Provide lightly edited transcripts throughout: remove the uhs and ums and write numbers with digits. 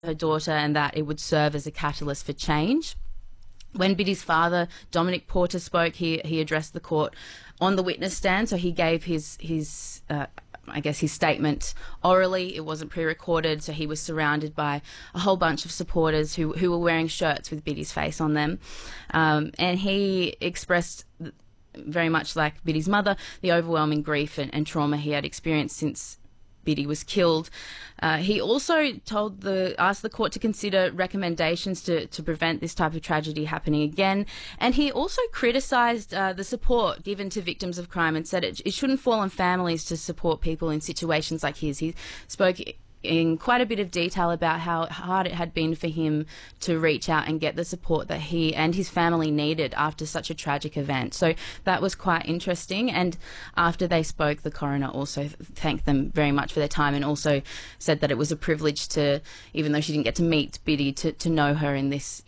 her daughter and that it would serve as a catalyst for change. When Biddy's father, Dominic Porter, spoke, he addressed the court on the witness stand. So he gave his statement orally. It wasn't pre-recorded, so he was surrounded by a whole bunch of supporters who were wearing shirts with Biddy's face on them. And he expressed, very much like Biddy's mother, the overwhelming grief and trauma he had experienced since Biddy was killed. He also asked the court to consider recommendations to prevent this type of tragedy happening again. And he also criticised the support given to victims of crime and said it shouldn't fall on families to support people in situations like his. He spoke in quite a bit of detail about how hard it had been for him to reach out and get the support that he and his family needed after such a tragic event. So that was quite interesting. And after they spoke, the coroner also thanked them very much for their time and also said that it was a privilege to, even though she didn't get to meet Biddy, to know her in this,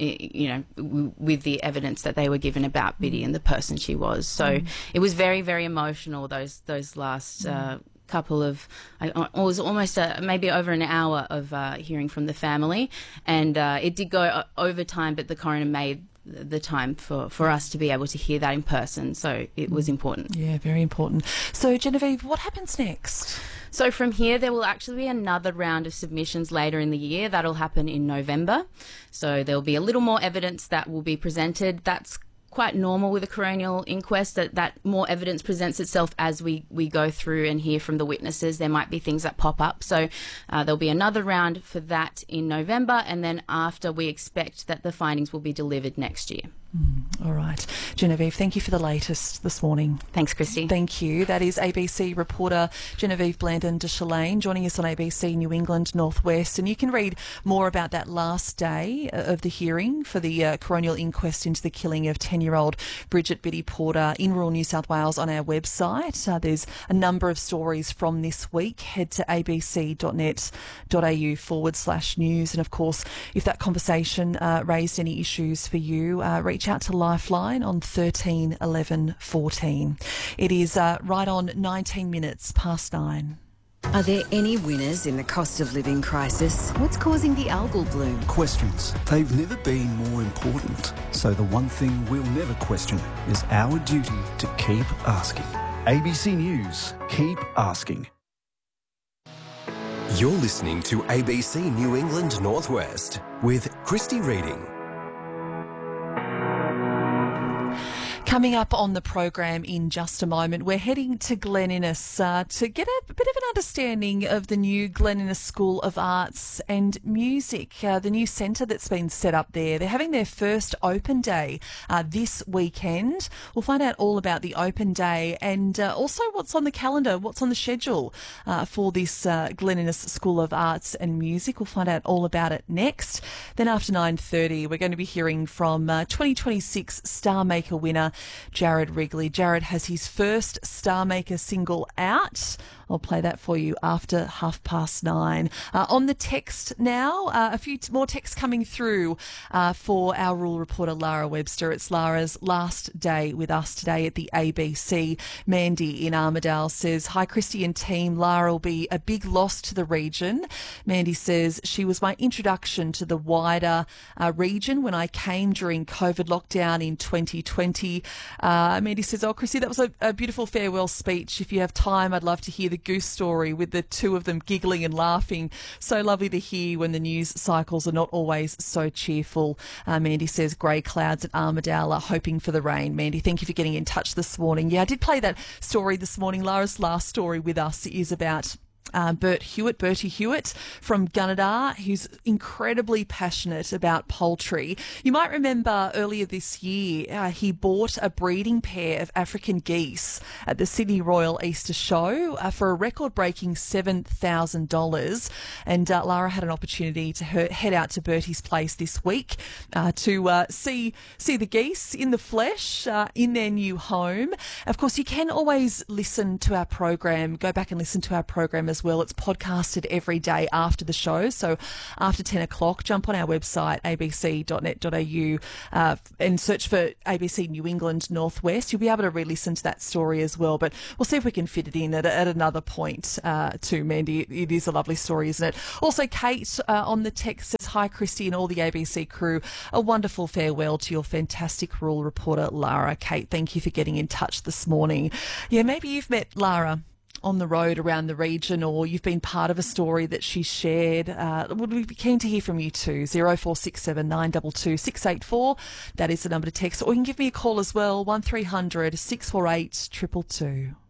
with the evidence that they were given about Biddy and the person she was. So it was very, very emotional, those last couple of, it was almost maybe over an hour of hearing from the family, and it did go over time, but the coroner made the time for us to be able to hear that in person, so it was important. Yeah, very important. So Genevieve, what happens next? So from here, there will actually be another round of submissions later in the year. That'll happen in November. So there'll be a little more evidence that will be presented. That's quite normal with a coronial inquest, that more evidence presents itself as we go through and hear from the witnesses. There might be things that pop up. So there'll be another round for that in November, and then after, we expect that the findings will be delivered next year. All right. Genevieve, thank you for the latest this morning. Thanks, Christy. Thank you. That is ABC reporter Genevieve Blandon de Chalane joining us on ABC New England Northwest. And you can read more about that last day of the hearing for the coronial inquest into the killing of 10-year-old Bridget Biddy Porter in rural New South Wales on our website. There's a number of stories from this week. Head to abc.net.au/news. And of course, if that conversation raised any issues for you, reach out to Lifeline on 13 11 14. It is right on 19 minutes past 9. Are there any winners in the cost of living crisis? What's causing the algal bloom? Questions. They've never been more important. So the one thing we'll never question is our duty to keep asking. ABC News. Keep asking. You're listening to ABC New England Northwest with Christy Reading. Coming up on the program in just a moment, we're heading to Glen Innes to get a bit of an understanding of the new Glen Innes School of Arts and Music, the new centre that's been set up there. They're having their first open day this weekend. We'll find out all about the open day and also what's on the calendar, what's on the schedule for this Glen Innes School of Arts and Music. We'll find out all about it next. Then after 9:30, we're going to be hearing from 2026 Star Maker winner Jared Wrigley. Jared has his first Star Maker single out. I'll play that for you after 9:30. On the text now, a few more texts coming through for our rural reporter Lara Webster. It's Lara's last day with us today at the ABC. Mandy in Armidale says, "Hi Christy and team, Lara will be a big loss to the region." Mandy says, "She was my introduction to the wider region when I came during COVID lockdown in 2020. Mandy says, "Oh Christy, that was a beautiful farewell speech. If you have time, I'd love to hear the goose story with the two of them giggling and laughing. So lovely to hear when the news cycles are not always so cheerful." Mandy says, "Grey clouds at Armidale are hoping for the rain." Mandy, thank you for getting in touch this morning. Yeah, I did play that story this morning. Lara's last story with us is about Bertie Hewitt from Gunnedah, who's incredibly passionate about poultry. You might remember earlier this year, he bought a breeding pair of African geese at the Sydney Royal Easter Show for a record-breaking $7,000. And Lara had an opportunity to head out to Bertie's place this week to see the geese in the flesh in their new home. Of course, you can always listen to our program, go back and listen to our program as as well. It's podcasted every day after the show. So after 10 o'clock, jump on our website, abc.net.au, and search for ABC New England Northwest. You'll be able to re-listen to that story as well. But we'll see if we can fit it in at another point too, Mandy. It is a lovely story, isn't it? Also, Kate on the text says, hi, Christy and all the ABC crew. A wonderful farewell to your fantastic rural reporter, Lara. Kate, thank you for getting in touch this morning. Yeah, maybe you've met Lara on the road around the region, or you've been part of a story that she shared. Would we be keen to hear from you too? 0467 922 684. That is the number to text. Or you can give me a call as well, 1300 648 222.